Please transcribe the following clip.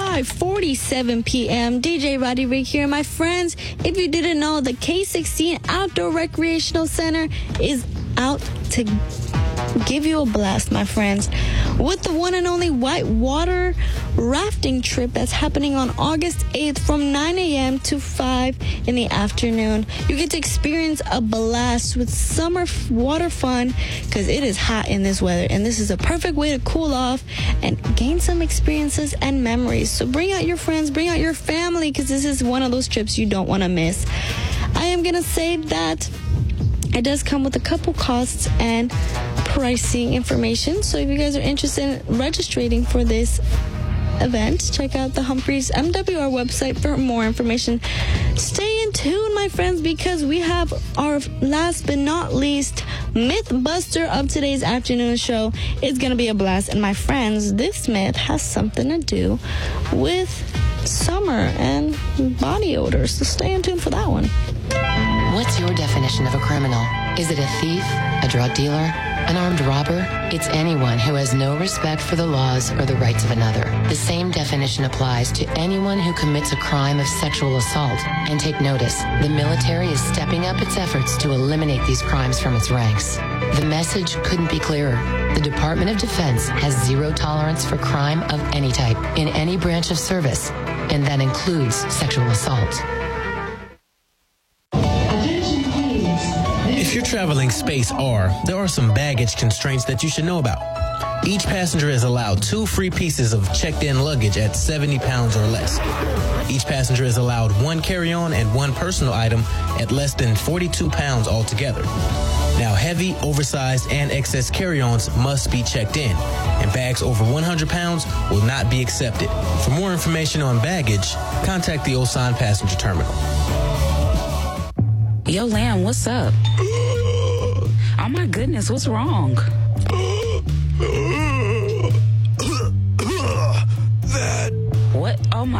5:47 p.m. DJ Roddy Rick here. My friends, if you didn't know, the K16 Outdoor Recreational Center is out to give you a blast, my friends, with the one and only whitewater rafting trip that's happening on August 8th from 9 a.m. to 5 in the afternoon. You get to experience a blast with summer water fun because it is hot in this weather, and this is a perfect way to cool off and gain some experiences and memories. So bring out your friends, bring out your family, because this is one of those trips you don't want to miss. I am going to say that it does come with a couple costs and pricing information. So if you guys are interested in registering for this event, check out the Humphreys MWR website for more information. Stay in tune, my friends, because we have our last but not least Mythbuster of today's afternoon show. It's going to be a blast. And my friends, this myth has something to do with summer and body odors. So stay in tune for that one. What's your definition of a criminal? Is it a thief, a drug dealer, an armed robber? It's anyone who has no respect for the laws or the rights of another. The same definition applies to anyone who commits a crime of sexual assault. And take notice, the military is stepping up its efforts to eliminate these crimes from its ranks. The message couldn't be clearer. The Department of Defense has zero tolerance for crime of any type in any branch of service, and that includes sexual assault. If you're traveling Space R, there are some baggage constraints that you should know about. Each passenger is allowed 2 free pieces of checked-in luggage at 70 pounds or less. Each passenger is allowed 1 carry-on and 1 personal item at less than 42 pounds altogether. Now, heavy, oversized, and excess carry-ons must be checked in, and bags over 100 pounds will not be accepted. For more information on baggage, contact the Osan Passenger Terminal. Yo, Lamb, what's up? Oh my goodness, what's wrong?